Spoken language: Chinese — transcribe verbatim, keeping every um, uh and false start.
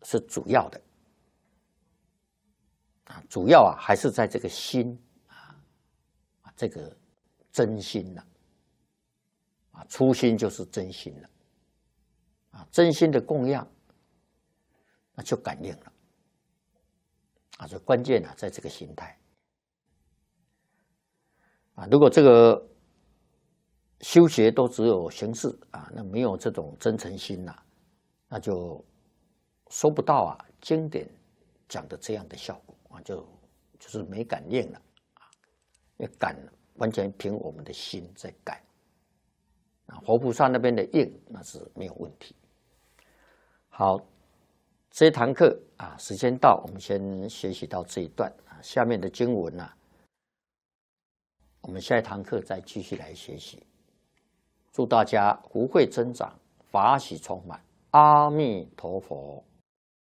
是主要的啊，主要啊还是在这个心啊，这个真心了啊，初心就是真心了啊，真心的供养，那就感应了啊，这关键啊在这个心态啊，如果这个修学都只有形式啊，那没有这种真诚心呐、啊，那就收不到啊经典讲的这样的效果啊，就就是没感应了啊，因为感完全凭我们的心在感啊，活菩萨那边的应那是没有问题。好，这一堂课啊，时间到，我们先学习到这一段啊，下面的经文啊，我们下一堂课再继续来学习。祝大家福慧增长，法喜充满。阿弥陀佛。